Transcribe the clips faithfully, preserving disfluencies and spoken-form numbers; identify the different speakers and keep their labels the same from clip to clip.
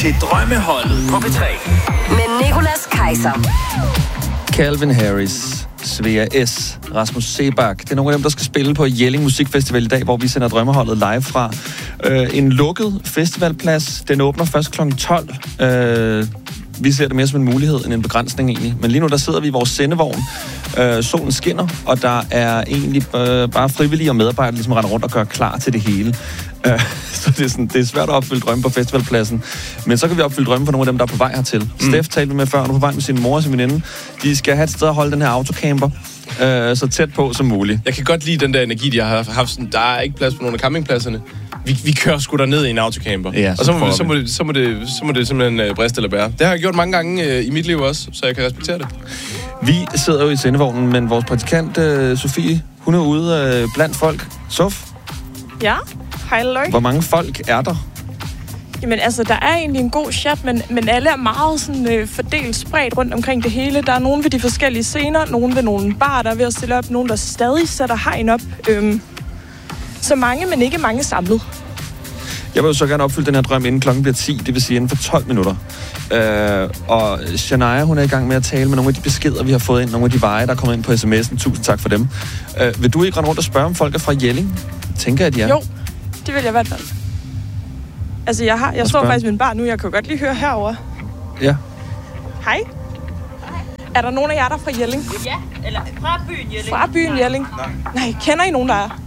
Speaker 1: til Drømmeholdet på P tre.
Speaker 2: Med Nicolas Kaiser.
Speaker 3: Calvin Harris, Svea S, Rasmus Sebak. Det er nogle af dem, der skal spille på Jelling Musikfestival i dag, hvor vi sender Drømmeholdet live fra. Øh, en lukket festivalplads. Den åbner først klokken tolv. Øh, vi ser det mere som en mulighed end en begrænsning egentlig. Men lige nu, der sidder vi i vores sendevogn. Øh, solen skinner, og der er egentlig øh, bare frivillige og medarbejdere, ligesom render rundt og gør klar til det hele. Øh, så det er, sådan, det er svært at opfylde drømme på festivalpladsen. Men så kan vi opfylde drømme for nogle af dem, der er på vej hertil. Mm. Steff talte vi med før, og nu er på vej med sin mor og sin veninde. De skal have et sted at holde den her autocamper øh, så tæt på som muligt.
Speaker 4: Jeg kan godt lide den der energi, de har haft. Sådan, der er ikke plads på nogle af campingpladserne. Vi, vi kører sgu der ned i en autocamper.
Speaker 3: Ja,
Speaker 4: og så må, vi, så, må det, så, må det, så må det simpelthen uh, briste eller bære. Det har jeg gjort mange gange uh, i mit liv også, så jeg kan respektere det.
Speaker 3: Vi sidder jo i sendevognen, men vores praktikant uh, Sofie, hun er ude uh, blandt folk. Sof?
Speaker 5: Ja, hej Løg.
Speaker 3: Hvor mange folk er der?
Speaker 5: Jamen altså, der er egentlig en god chat, men, men alle er meget sådan, øh, fordelt, spredt rundt omkring det hele. Der er nogen ved de forskellige scener, nogen ved nogle bar, der er ved at stille op, nogen der stadig sætter hegn op. Øhm, så mange, men ikke mange samlet.
Speaker 3: Jeg vil jo så gerne opfylde den her drøm, inden klokken bliver ti, det vil sige inden for tolv minutter. Øh, og Shania, hun er i gang med at tale med nogle af de beskeder, vi har fået ind, nogle af de veje, der er kommet ind på sms'en. Tusind tak for dem. Øh, vil du ikke rende rundt og spørge, om folk er fra Jelling? Tænker jeg, at de er.
Speaker 5: Jo, det vil jeg i hvert fald. Altså, jeg, har, jeg står faktisk med en bar nu, jeg kan godt lige høre herover.
Speaker 3: Ja.
Speaker 5: Hej. Hej. Er der nogen af jer, der er fra Jelling?
Speaker 6: Ja, eller fra byen Jelling.
Speaker 5: Fra byen Jelling? Nej. Nej, kender I nogen, der er?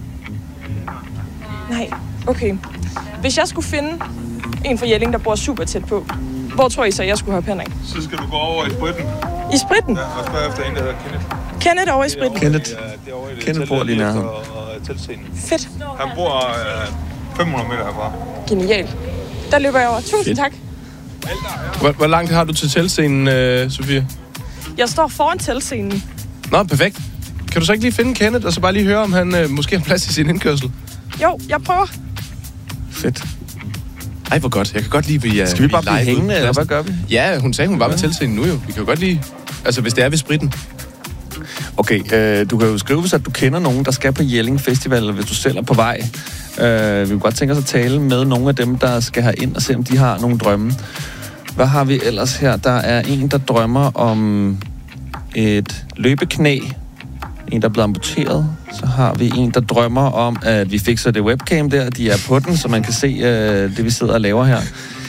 Speaker 5: Nej, okay. Hvis jeg skulle finde en fra Jelling, der bor super tæt på, hvor tror I så, jeg skulle hoppe hen af?
Speaker 7: Så skal du gå over i spritten.
Speaker 5: I spritten?
Speaker 7: Ja, og spørge efter en, der hedder Kenneth.
Speaker 5: Kenneth over i spritten?
Speaker 3: Kenneth.
Speaker 7: Ja,
Speaker 3: Kenneth bor lige nærheden.
Speaker 7: Og, og teltscenen.
Speaker 5: Fedt.
Speaker 7: Han bor øh, fem hundrede meter herfra.
Speaker 5: Genialt. Der løber jeg over. Tusind
Speaker 4: Fedt.
Speaker 5: tak.
Speaker 4: Hvor, hvor langt har du til teltscenen, øh, Sofie?
Speaker 5: Jeg står foran teltscenen.
Speaker 4: Nå, perfekt. Kan du så ikke lige finde Kenneth, og så bare lige høre, om han øh, måske har plads i sin indkørsel?
Speaker 5: Jo, jeg prøver.
Speaker 3: Fedt.
Speaker 4: Ej, hvor godt. Jeg kan godt lide, at vi er
Speaker 3: Skal vi bare blive
Speaker 4: live
Speaker 3: hængende, eller hvad gør vi?
Speaker 4: Ja, hun sagde, hun var med teltscenen nu jo. Vi kan jo godt lige... Altså, hvis det er ved spritten.
Speaker 3: Okay, øh, du kan jo skrive, hvis at du kender nogen, der skal på Jelling Festival, eller hvis du selv er på vej. Øh, vi kunne godt tænke os at tale med nogle af dem, der skal have ind og se, om de har nogle drømme. Hvad har vi ellers her? Der er en, der drømmer om et løbeknæ. En, der er blevet amputeret. Så har vi en, der drømmer om, at vi fikser det webcam der. De er på den, så man kan se øh, det, vi sidder og laver her.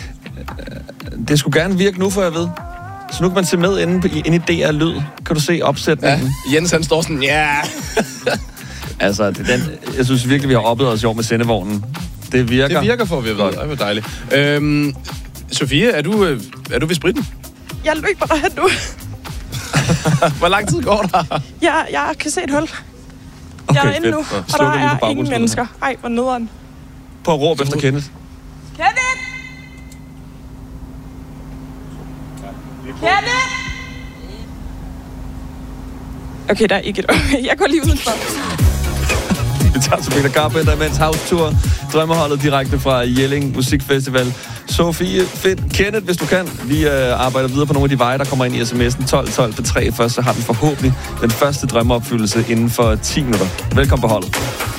Speaker 3: Det skulle gerne virke nu, for jeg ved. Så nu kan man se med inde, inde i D R Lyd. Kan du se opsætningen?
Speaker 4: Ja, Jens han står sådan, ja... Yeah.
Speaker 3: Altså, det er den, jeg synes virkelig, vi har oplevet os i år med sendevognen. Det virker.
Speaker 4: Det virker for, vi har været. Det var dejligt. Øhm, Sofie, er du, øh, er du ved spritten?
Speaker 5: Jeg løber derhen nu.
Speaker 4: Hvor lang tid går der?
Speaker 5: Jeg, jeg kan se et hul.
Speaker 3: Okay,
Speaker 5: jeg er inde nu,
Speaker 3: fedt.
Speaker 5: og der er ingen mennesker. Ej, hvor nederen.
Speaker 3: Prøv at råbe efter Kenneth.
Speaker 5: Kenneth! Kenneth! Okay, der er ikke et øje. Jeg går lige udenfor.
Speaker 3: Vi tager til Peter Carpenter, imens House Tour. Drømmeholdet direkte fra Jelling Musikfestival. Sofie, find Kenneth, hvis du kan. Vi øh, arbejder videre på nogle af de veje, der kommer ind i sms'en tolv tolv på tre først, så har vi forhåbentlig den første drømmeopfyldelse inden for ti minutter. Velkommen på holdet.